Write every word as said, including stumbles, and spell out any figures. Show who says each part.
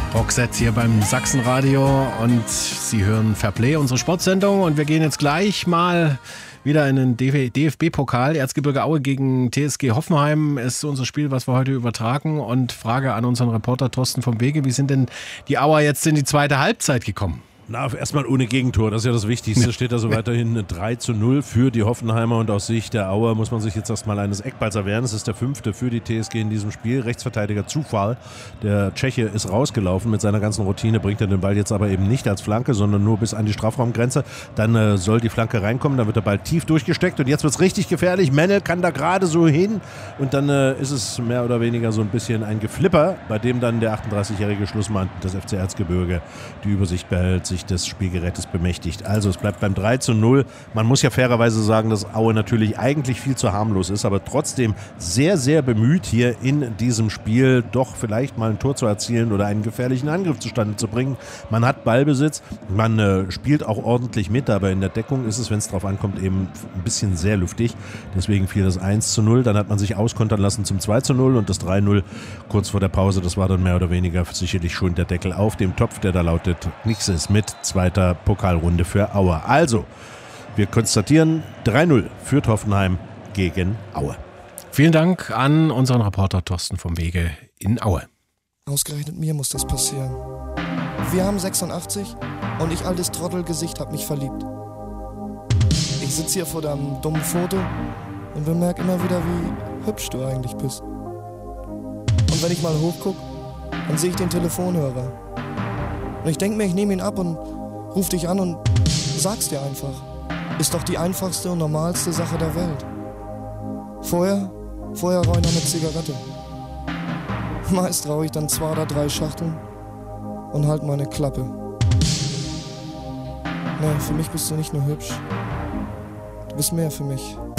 Speaker 1: Rockset hier beim Sachsenradio und Sie hören Fairplay, unsere Sportsendung, und wir gehen jetzt gleich mal wieder in den D F B-Pokal. Erzgebirge Aue gegen T S G Hoffenheim ist unser Spiel, was wir heute übertragen, und Frage an unseren Reporter Thorsten vom Wege: Wie sind denn die Auer jetzt in die zweite Halbzeit gekommen?
Speaker 2: Na, erstmal ohne Gegentor, das ist ja das Wichtigste. Steht also weiterhin drei zu null für die Hoffenheimer, und aus Sicht der Auer muss man sich jetzt erstmal eines Eckballs erwehren. Es ist der fünfte für die T S G in diesem Spiel. Rechtsverteidiger Zufall. Der Tscheche ist rausgelaufen mit seiner ganzen Routine, bringt er den Ball jetzt aber eben nicht als Flanke, sondern nur bis an die Strafraumgrenze. Dann äh, soll die Flanke reinkommen, dann wird der Ball tief durchgesteckt und jetzt wird es richtig gefährlich. Menne kann da gerade so hin und dann äh, ist es mehr oder weniger so ein bisschen ein Geflipper, bei dem dann der achtunddreißigjährige Schlussmann des F C Erzgebirge die Übersicht behält, sich des Spielgerätes bemächtigt. Also es bleibt beim drei zu null. Man muss ja fairerweise sagen, dass Aue natürlich eigentlich viel zu harmlos ist, aber trotzdem sehr, sehr bemüht, hier in diesem Spiel doch vielleicht mal ein Tor zu erzielen oder einen gefährlichen Angriff zustande zu bringen. Man hat Ballbesitz, man äh, spielt auch ordentlich mit, aber in der Deckung ist es, wenn es drauf ankommt, eben ein bisschen sehr luftig. Deswegen fiel das eins zu null. Dann hat man sich auskontern lassen zum zwei zu null und das drei null kurz vor der Pause, das war dann mehr oder weniger sicherlich schon der Deckel auf dem Topf, der da lautet: Nichts ist mit. Zweiter Pokalrunde für Aue. Also, wir konstatieren, drei null führt Hoffenheim gegen Aue.
Speaker 1: Vielen Dank an unseren Reporter Thorsten vom Wege in Aue.
Speaker 3: Ausgerechnet mir muss das passieren. Wir haben sechsundachtzig und ich, altes Trottelgesicht, hab mich verliebt. Ich sitze hier vor deinem dummen Foto und bemerke immer wieder, wie hübsch du eigentlich bist. Und wenn ich mal hochguck, dann sehe ich den Telefonhörer. Und ich denke mir, ich nehme ihn ab und ruf dich an und sag's dir einfach. Ist doch die einfachste und normalste Sache der Welt. Vorher, vorher rauche ich noch eine Zigarette. Meist rauche ich dann zwei oder drei Schachteln und halt meine Klappe. Nee, für mich bist du nicht nur hübsch. Du bist mehr für mich.